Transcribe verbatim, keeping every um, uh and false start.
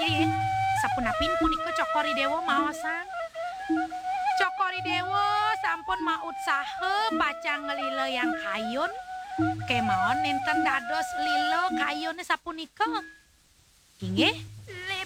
nggih. Sapunapun punika Cokoridewo maosan. Cokoridewo sampun maut saha pacang ngelila yang kayun. Kemawon enten dados lila kayune sapunika. Inggih.